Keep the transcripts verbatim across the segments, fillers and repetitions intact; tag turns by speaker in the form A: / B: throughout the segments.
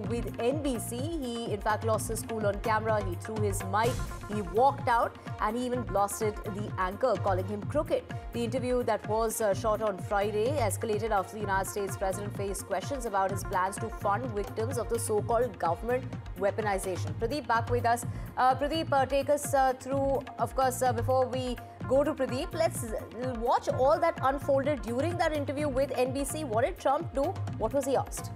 A: with N B C. He, in fact, lost his cool on camera. He threw his mic. He walked out, and he even blasted the anchor, calling him crooked. The interview that was uh, shot on Friday escalated after the United States president faced questions about his plans to fund victims of the so-called government weaponization. Pradeep, back with us. Uh, Pradeep, uh, take us uh, through, of course, uh, before we go to Pradeep, let's watch all that unfolded during that interview with N B C. What did Trump do? What was he asked?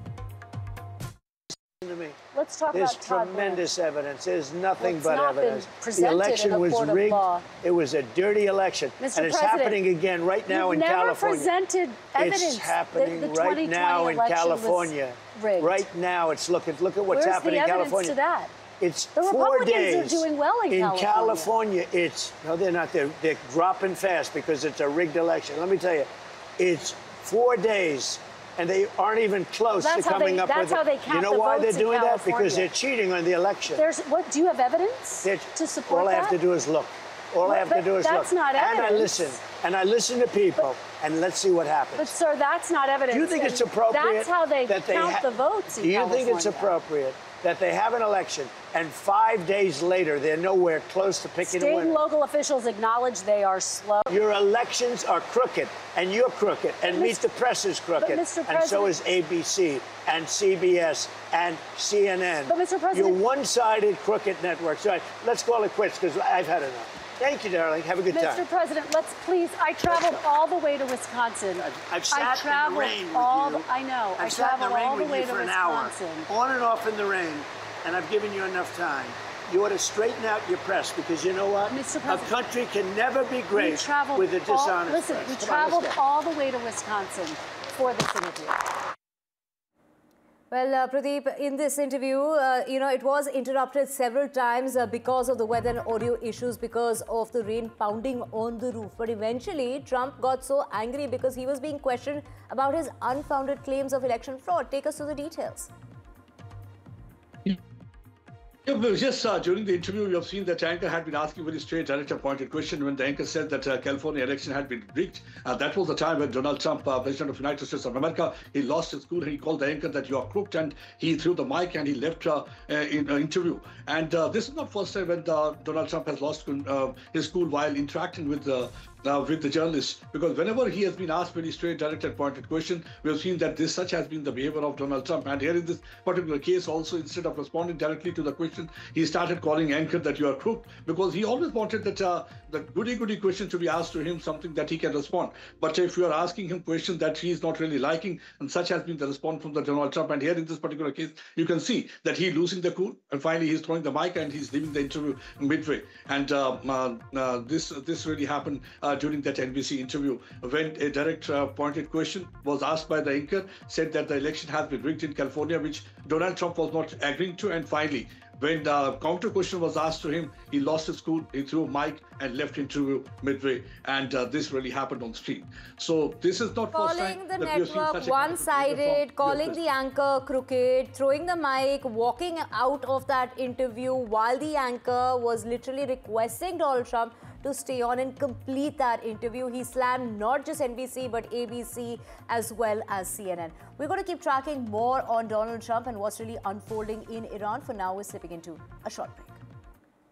B: To me.
C: Let's talk
B: There's
C: about Todd
B: tremendous
C: Blanche.
B: evidence. There's nothing
C: well,
B: but evidence. The election was rigged. It was a dirty election.
C: Mister
B: And it's
C: President,
B: happening again right now in
C: never
B: California.
C: Presented evidence
B: it's happening
C: that the
B: right now in California.
C: Right
B: now, it's looking. Look at what's
C: Where's
B: happening
C: the
B: in
C: evidence
B: California.
C: To that?
B: It's
C: the
B: four
C: Republicans
B: days.
C: are doing well in,
B: in
C: California.
B: California. It's no, they're not. They're, they're dropping fast because it's a rigged election. Let me tell you, it's four days. And they aren't even close
C: well,
B: to coming
C: they,
B: up
C: that's
B: with
C: it.
B: That's how
C: they count
B: You know
C: the
B: why
C: votes
B: they're doing
C: in
B: that? Because they're cheating on the election.
C: There's what? Do you have evidence
B: they're,
C: to support
B: all
C: that?
B: All I have to do is look. All
C: well,
B: I have to do is
C: that's
B: look.
C: Not evidence.
B: And I listen. And I listen to people. But, and let's see what happens.
C: But sir, that's not evidence.
B: Do you think it's appropriate?
C: That's how they
B: that they
C: count the votes in
B: Do you
C: California.
B: think it's appropriate that they have an election and five days later they're nowhere close to picking
C: State
B: a winner?
C: and local officials acknowledge they are slow.
B: Your elections are crooked, and you're crooked, and Meet the Press is crooked, and so is A B C, and C B S, and C N N.
C: But Mister President,
B: you're one-sided crooked networks. All right, let's call it quits because I've had enough. Thank you, darling. Have a good
C: Mister
B: time.
C: Mister President, let's please. I traveled all the way to Wisconsin.
B: I've, I've sat
C: I
B: in the rain with
C: all
B: you.
C: The, I know.
B: I've
C: I
B: sat in the
C: traveled
B: rain
C: all the
B: with
C: way
B: you
C: to
B: for an
C: Wisconsin.
B: hour, on and off in the rain, and I've given you enough time. You ought to straighten out your press because you know what?
C: Mister
B: A country can never be great with a dishonest
C: all, Listen,
B: press.
C: we
B: Come
C: traveled
B: on,
C: all the way to Wisconsin for this interview.
A: Well, uh, Pradeep, in this interview, uh, you know, it was interrupted several times uh, because of the weather and audio issues, because of the rain pounding on the roof. But eventually, Trump got so angry because he was being questioned about his unfounded claims of election fraud. Take us through the details.
D: Yes, uh, during the interview, you have seen that anchor had been asking very straight, direct-pointed question when the anchor said that uh, California election had been rigged. Uh, that was the time when Donald Trump, uh, President of the United States of America, he lost his cool. He called the anchor that you are crooked, and he threw the mic and he left uh, uh, in an interview. And uh, this is not first time when uh, Donald Trump has lost uh, his cool while interacting with the Uh, with the journalists, because whenever he has been asked very straight, direct and pointed question, we have seen that this such has been the behavior of Donald Trump. And here in this particular case also, instead of responding directly to the question, he started calling anchor that you are crooked, because he always wanted that uh, the goody-goody question to be asked to him, something that he can respond. But if you are asking him questions that he is not really liking, and such has been the response from the Donald Trump. And here in this particular case, you can see that he's losing the cool, and finally he's throwing the mic and he's leaving the interview midway. And uh, uh, uh, this this really happened uh, during that N B C interview, when a direct uh, pointed question was asked by the anchor, said that the election has been rigged in California, which Donald Trump was not agreeing to. And finally, when the counter question was asked to him, he lost his cool, he threw a mic and left interview midway. And uh, this really happened on screen. So this is not
A: calling
D: first time
A: the
D: that
A: network one-sided, calling the anchor crooked, throwing the mic, walking out of that interview while the anchor was literally requesting Donald Trump to stay on and complete that interview. He slammed not just N B C but A B C as well as C N N. We're going to keep tracking more on Donald Trump and what's really unfolding in Iran. For now, we're slipping into a short break.